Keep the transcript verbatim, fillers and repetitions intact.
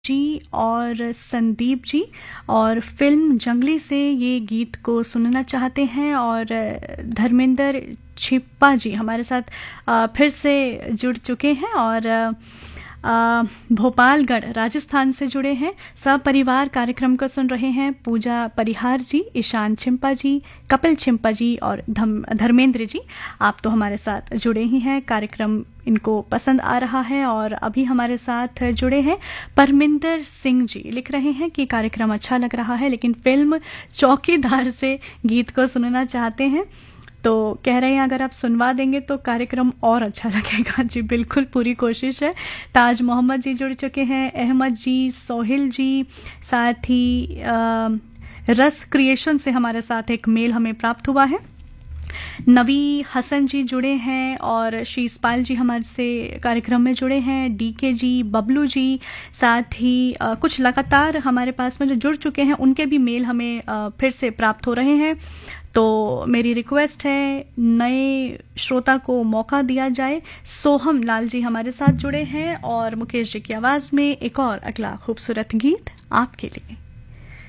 जी और संदीप जी, और फिल्म जंगली से ये गीत को सुनना चाहते हैं। और धर्मेंद्र छिप्पा जी हमारे साथ अ, फिर से जुड़ चुके हैं और अ, अ, भोपालगढ़ राजस्थान से जुड़े हैं। सब परिवार कार्यक्रम को सुन रहे हैं। पूजा परिहार जी, ईशान छिम्पा जी, कपिल छिम्पा जी और धम धर्मेंद्र जी, आप तो हमारे साथ जुड़े ही हैं। कार्यक्रम इनको पसंद आ रहा है। और अभी हमारे साथ जुड़े हैं परमिंदर सिंह जी, लिख रहे हैं कि कार्यक्रम अच्छा लग रहा है लेकिन फिल्म चौकीदार से गीत को सुनना चाहते हैं। तो कह रहे हैं अगर आप सुनवा देंगे तो कार्यक्रम और अच्छा लगेगा। जी बिल्कुल, पूरी कोशिश है। ताज मोहम्मद जी जुड़ चुके हैं, अहमद जी, सोहिल जी, साथ ही अ, रस क्रिएशन से हमारे साथ एक मेल हमें प्राप्त हुआ है। नवी हसन जी जुड़े हैं और शीसपाल जी हमारे से कार्यक्रम में जुड़े हैं। डीके जी, बबलू जी, साथ ही अ, कुछ लगातार हमारे पास में जो जुड़ चुके हैं उनके भी मेल हमें अ, फिर से प्राप्त हो रहे हैं। तो मेरी रिक्वेस्ट है नए श्रोता को मौका दिया जाए। सोहम लाल जी हमारे साथ जुड़े हैं और मुकेश जी की आवाज़ में एक और अगला खूबसूरत गीत आपके लिए।